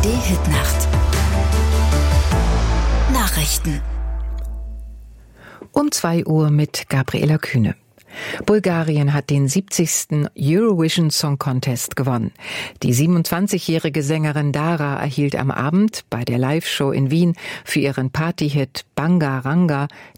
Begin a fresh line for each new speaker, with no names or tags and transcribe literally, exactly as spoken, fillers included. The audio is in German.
A R D-Hitnacht. Nachrichten.
Um zwei Uhr mit Gabriela Kühne. Bulgarien hat den siebzigsten Eurovision Song Contest gewonnen. Die siebenundzwanzigjährige Sängerin Dara erhielt am Abend bei der Live-Show in Wien für ihren Partyhit Banga Ranga